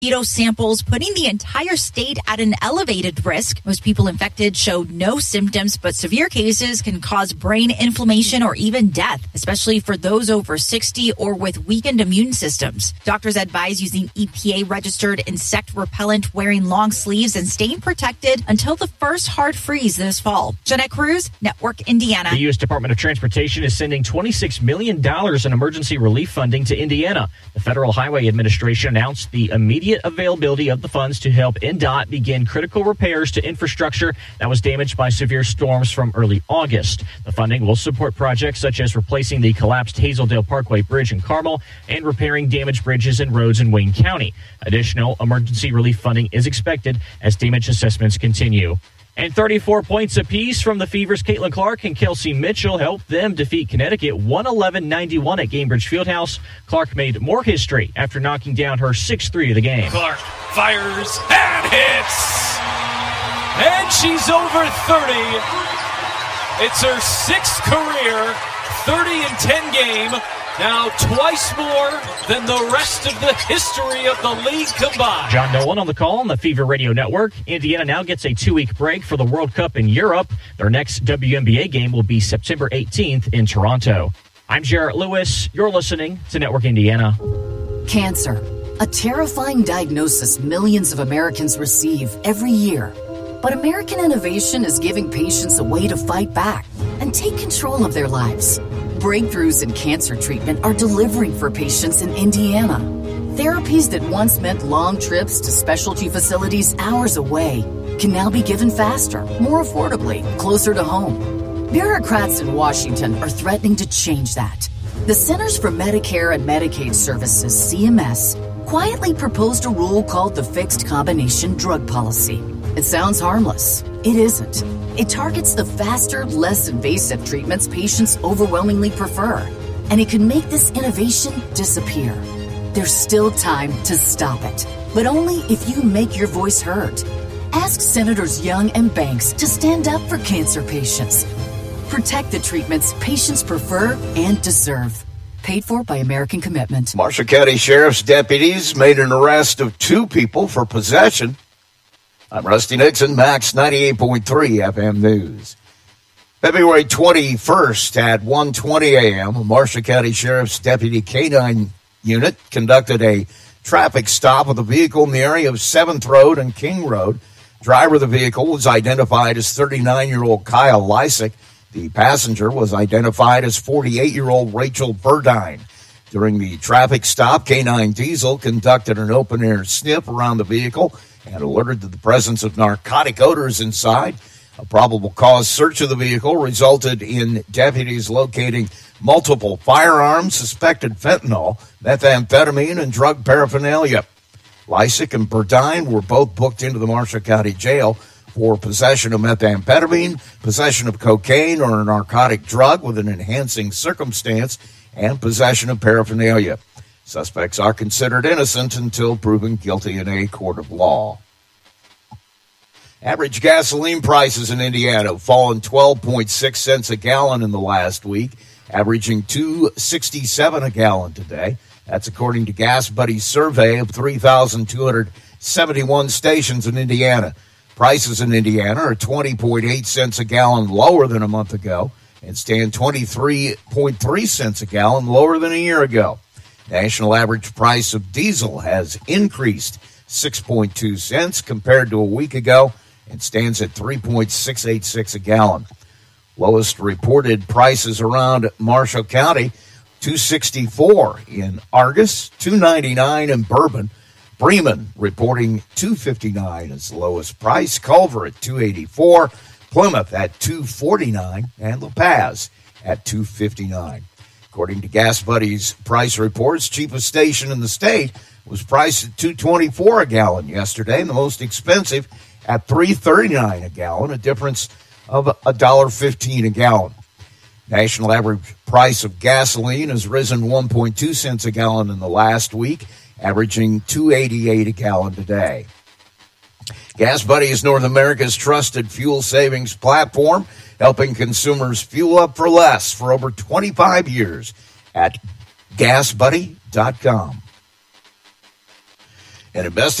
mosquito samples, putting the entire state at an elevated risk. Most people infected showed no symptoms, but severe cases can cause brain inflammation or even death, especially for those over 60 or with weakened immune systems. Doctors advise using EPA-registered insect repellent, wearing long sleeves, and staying protected until the first hard freeze this fall. Jeanette Cruz, Network Indiana. The U.S. Department of Transportation is sending $26 million in emergency relief funding to Indiana. The Federal Highway Administration announced the immediate availability of the funds to help NDOT begin critical repairs to infrastructure that was damaged by severe storms from early August. The funding will support projects such as replacing the collapsed Hazeldale Parkway Bridge in Carmel and repairing damaged bridges and roads in Wayne County. Additional emergency relief funding is expected as damage assessments continue. And 34 points apiece from the Fevers. Caitlin Clark and Kelsey Mitchell helped them defeat Connecticut 111-91 at Gainbridge Fieldhouse. Clark made more history after knocking down her 6th-3 of the game. Clark fires and hits. And she's over 30. It's her 6th career 30-10 game. Now twice more than the rest of the history of the league combined. John Nolan on the call on the Fever Radio Network. Indiana now gets a 2-week break for the World Cup in Europe. Their next WNBA game will be September 18th in Toronto. I'm Jarrett Lewis. You're listening to Network Indiana. Cancer, a terrifying diagnosis millions of Americans receive every year. But American innovation is giving patients a way to fight back and take control of their lives. Breakthroughs in cancer treatment are delivering for patients in Indiana. Therapies that once meant long trips to specialty facilities hours away can now be given faster, more affordably, closer to home. Bureaucrats in Washington are threatening to change that. The Centers for Medicare and Medicaid Services, CMS, quietly proposed a rule called the Fixed Combination Drug Policy. It sounds harmless. It isn't. It targets the faster, less invasive treatments patients overwhelmingly prefer. And it can make this innovation disappear. There's still time to stop it, but only if you make your voice heard. Ask Senators Young and Banks to stand up for cancer patients. Protect the treatments patients prefer and deserve. Paid for by American Commitment. Marshall County Sheriff's deputies made an arrest of 2 people for possession. I'm Rusty Nixon, Max 98.3 FM News. February 21st at 1:20 a.m., a Marshall County Sheriff's Deputy K-9 unit conducted a traffic stop with a vehicle in the area of 7th Road and King Road. Driver of the vehicle was identified as 39-year-old Kyle Lysick. The passenger was identified as 48-year-old Rachel Burdine. During the traffic stop, K-9 Diesel conducted an open-air sniff around the vehicle and alerted to the presence of narcotic odors inside. A probable cause search of the vehicle resulted in deputies locating multiple firearms, suspected fentanyl, methamphetamine, and drug paraphernalia. Lysick and Burdine were both booked into the Marshall County Jail for possession of methamphetamine, possession of cocaine or a narcotic drug with an enhancing circumstance, and possession of paraphernalia. Suspects are considered innocent until proven guilty in a court of law. Average gasoline prices in Indiana have fallen 12.6 cents a gallon in the last week, averaging $2.67 a gallon today. That's according to Gas Buddy's survey of 3,271 stations in Indiana. Prices in Indiana are 20.8 cents a gallon lower than a month ago and stand 23.3 cents a gallon lower than a year ago. National average price of diesel has increased 6.2 cents compared to a week ago and stands at 3.686 a gallon. Lowest reported prices around Marshall County, $2.64 in Argus, $2.99 in Bourbon. Bremen reporting $2.59 as the lowest price. Culver at $2.84, Plymouth at $2.49, and La Paz at $2.59. According to Gas Buddy's price reports, cheapest station in the state was priced at $2.24 a gallon yesterday, and the most expensive at $3.39 a gallon, a difference of $1.15 a gallon. National average price of gasoline has risen 1.2 cents a gallon in the last week, averaging $2.88 a gallon today. Gas Buddy is North America's trusted fuel savings platform, helping consumers fuel up for less for over 25 years at gasbuddy.com. An investigation